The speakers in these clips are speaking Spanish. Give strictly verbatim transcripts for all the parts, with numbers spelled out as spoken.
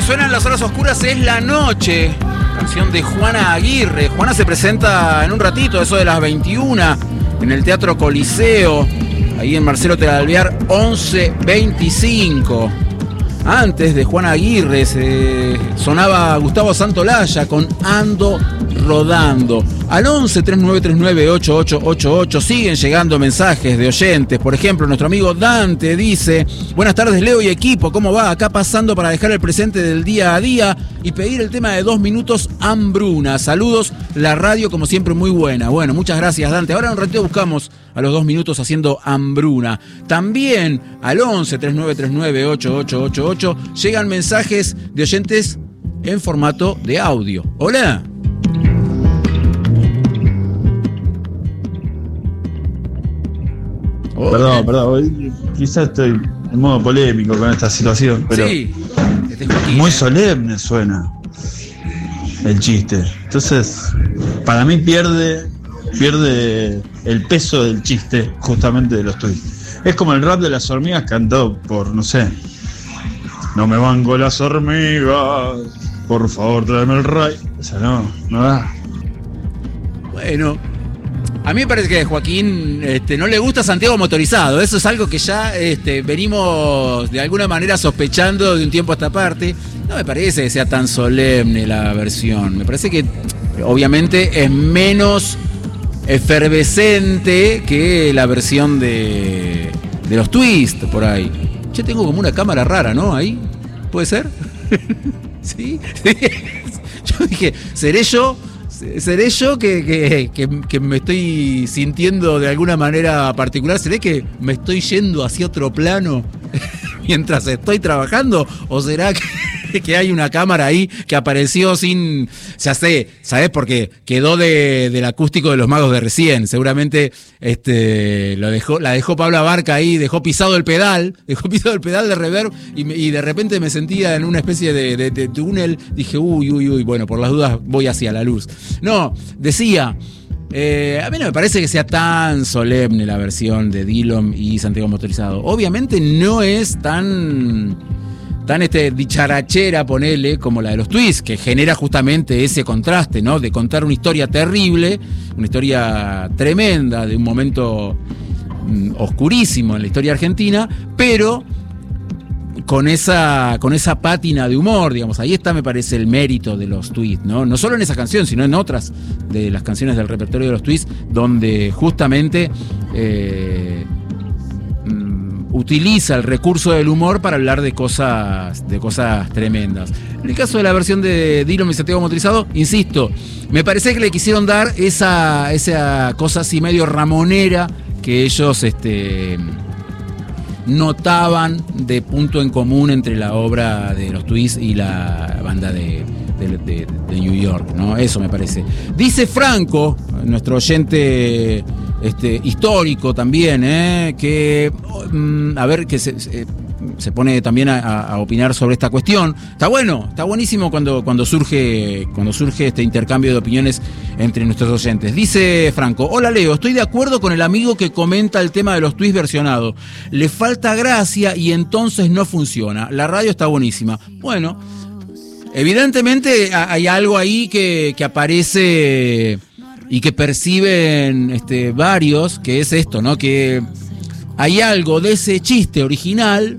suena en las horas oscuras es La Noche, canción de Juana Aguirre. Juana se presenta en un ratito, eso de las veintiuna, en el Teatro Coliseo, ahí en Marcelo Tel Alvear, once veinticinco. Antes de Juana Aguirre se sonaba Gustavo Santolaya con Ando Rodando. Al once treinta y nueve treinta y nueve ocho ocho ocho ocho siguen llegando mensajes de oyentes. Por ejemplo, nuestro amigo Dante dice: buenas tardes, Leo y equipo, ¿cómo va? Acá pasando para dejar el presente del día a día y pedir el tema de dos minutos, Hambruna. Saludos, la radio como siempre muy buena. Bueno, muchas gracias, Dante. Ahora un ratito buscamos a los dos minutos haciendo Hambruna. También al once treinta y nueve treinta y nueve ocho ocho ocho ocho llegan mensajes de oyentes en formato de audio. Hola. Oh, perdón, eh. perdón, quizás estoy en modo polémico con esta situación, pero sí, este muy solemne suena el chiste. Entonces, para mí pierde, pierde el peso del chiste justamente de los tweets. Es como el rap de las hormigas cantado por, no sé, no me banco las hormigas, por favor tráeme el ray. O sea, no, no da. Bueno, a mí me parece que a Joaquín este, no le gusta Santiago Motorizado. Eso es algo que ya este, venimos de alguna manera sospechando de un tiempo a esta parte. No me parece que sea tan solemne la versión. Me parece que obviamente es menos efervescente que la versión de, de los Twist por ahí. Yo tengo como una cámara rara, ¿no? Ahí, ¿puede ser? ¿Sí? Yo dije, ¿seré yo? ¿Seré yo que, que, que, que me estoy sintiendo de alguna manera particular? ¿Seré que me estoy yendo hacia otro plano mientras estoy trabajando? ¿O será que, que hay una cámara ahí que apareció sin... Ya sé, ¿sabés? Porque quedó de, del acústico de los Magos de recién. Seguramente este, lo dejó, la dejó Pablo Abarca ahí, dejó pisado el pedal, dejó pisado el pedal de reverb y, y de repente me sentía en una especie de, de, de túnel. Dije, uy, uy, uy, bueno, por las dudas voy hacia la luz. No, decía, eh, a mí no me parece que sea tan solemne la versión de Dillom y Santiago Motorizado. Obviamente no es tan, tan este, dicharachera, ponele, como la de los Twists, que genera justamente ese contraste, ¿no? De contar una historia terrible, una historia tremenda, de un momento mm, oscurísimo en la historia argentina, pero con esa, con esa pátina de humor, digamos. Ahí está, me parece, el mérito de los Twists, ¿no? No solo en esa canción, sino en otras de las canciones del repertorio de los Twists, donde justamente eh, mm, utiliza el recurso del humor para hablar de cosas, de cosas tremendas. En el caso de la versión de Dillom y Santiago Motorizado, insisto, me parece que le quisieron dar esa, esa cosa así medio ramonera que ellos... este notaban de punto en común entre la obra de los Twists y la banda de, de, de, de New York, ¿no? Eso me parece. Dice Franco, nuestro oyente este, histórico también, ¿eh? que mm, a ver, que se, se, se pone también a, a opinar sobre esta cuestión. Está bueno, está buenísimo cuando, cuando surge, cuando surge este intercambio de opiniones entre nuestros oyentes. Dice Franco: hola Leo, estoy de acuerdo con el amigo que comenta el tema de los Twists versionados. Le falta gracia y entonces no funciona. La radio está buenísima. Bueno, evidentemente hay algo ahí que, que aparece y que perciben este, varios, que es esto, ¿no? Que hay algo de ese chiste original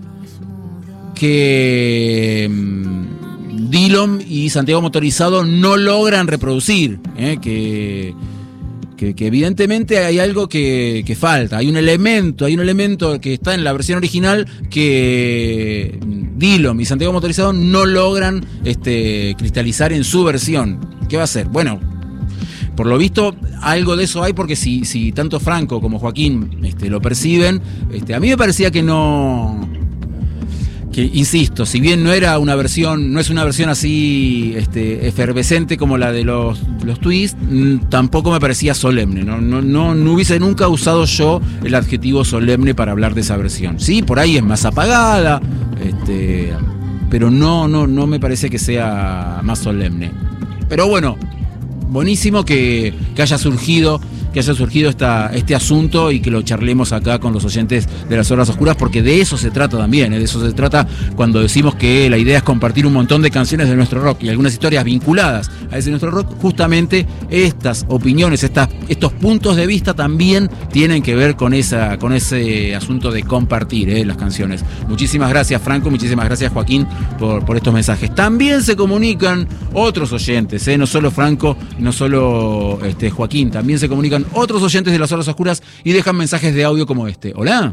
que mmm, Dillom y Santiago Motorizado no logran reproducir, ¿eh? que, que, que evidentemente hay algo que, que falta, hay un elemento, hay un elemento que está en la versión original que Dillom y Santiago Motorizado no logran este, cristalizar en su versión. ¿Qué va a hacer? Bueno, por lo visto algo de eso hay, porque si, si tanto Franco como Joaquín este, lo perciben, este, a mí me parecía que no... Que, insisto, si bien no era una versión, no es una versión así este, efervescente como la de los, los Twists, tampoco me parecía solemne. ¿no? No, no, no hubiese nunca usado yo el adjetivo solemne para hablar de esa versión. Sí, por ahí es más apagada, este, pero no, no, no me parece que sea más solemne. Pero bueno, buenísimo que, que haya surgido, que haya surgido esta, este asunto y que lo charlemos acá con los oyentes de Las Horas Oscuras, porque de eso se trata también, ¿eh? De eso se trata cuando decimos que la idea es compartir un montón de canciones de nuestro rock y algunas historias vinculadas a ese nuestro rock. Justamente estas opiniones, estas, estos puntos de vista también tienen que ver con, esa, con ese asunto de compartir ¿eh? las canciones. Muchísimas gracias, Franco, muchísimas gracias, Joaquín, por, por estos mensajes. También se comunican otros oyentes, ¿eh? no solo Franco, no solo este, Joaquín, también se comunican otros oyentes de Las Horas Oscuras y dejan mensajes de audio como este. Hola.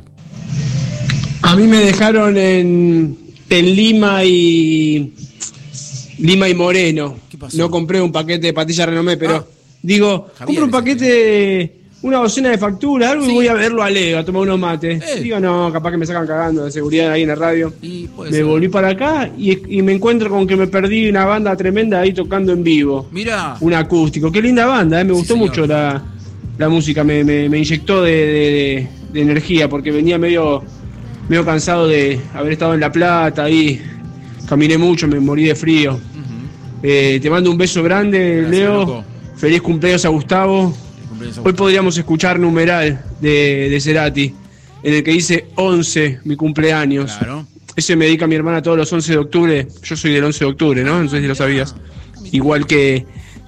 A mí me dejaron en, en Lima y Lima y Moreno. ¿Qué pasó? No compré un paquete de pastillas Renomé, pero Ah, digo, Javier, compro un paquete, una docena de facturas, algo, Sí. y voy a verlo a Leo, a tomar unos mates. Eh. Digo, no, capaz que me sacan cagando de seguridad ahí en la radio. Y puede Me ser. volví para acá y, y me encuentro con que me perdí una banda tremenda ahí tocando en vivo. Mira, Un acústico. Qué linda banda, ¿eh? Me Sí, gustó señor. mucho la, la música, me, me, me inyectó de, de, de- de energía porque venía medio, medio cansado de haber estado en La Plata ahí. Caminé mucho, me morí de frío. Eh, te mando un beso grande, Gracias, Leo. loco. Feliz cumpleaños a Gustavo. Hoy podríamos escuchar Numeral de, de Cerati, en el que dice once, mi cumpleaños. Claro. Ese me dedica a mi hermana todos los once de octubre. Yo soy del once de octubre, ¿no? No sé si lo sabías. Igual que,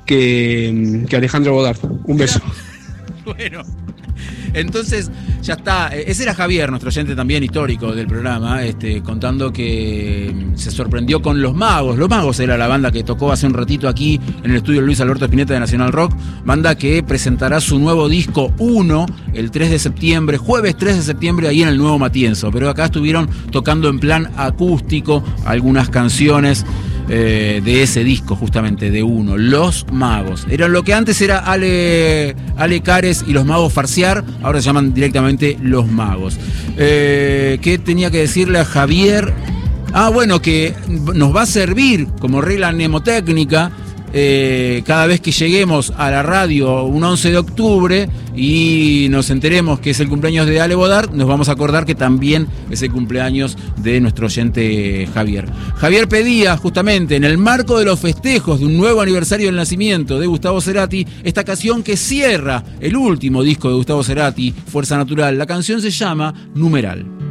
que, que Alejandro Bodart. Un beso. Bueno, entonces ya está. Ese era Javier, nuestro oyente también histórico del programa, este, contando que se sorprendió con Los Magos. Los Magos era la banda que tocó hace un ratito aquí en el estudio Luis Alberto Spinetta de Nacional Rock, banda que presentará su nuevo disco uno el tres de septiembre, jueves tres de septiembre, ahí en el Nuevo Matienzo. Pero acá estuvieron tocando en plan acústico algunas canciones Eh, de ese disco, justamente, de uno, Los Magos. Era lo que antes era Ale, Ale Cares y Los Magos Farsear, ahora se llaman directamente Los Magos. Eh, ¿Qué tenía que decirle a Javier? Ah, bueno, que nos va a servir como regla mnemotécnica. Eh, cada vez que lleguemos a la radio un once de octubre y nos enteremos que es el cumpleaños de Ale Bodart, nos vamos a acordar que también es el cumpleaños de nuestro oyente Javier. Javier pedía, justamente, en el marco de los festejos de un nuevo aniversario del nacimiento de Gustavo Cerati, esta canción que cierra el último disco de Gustavo Cerati, Fuerza Natural. La canción se llama Numeral.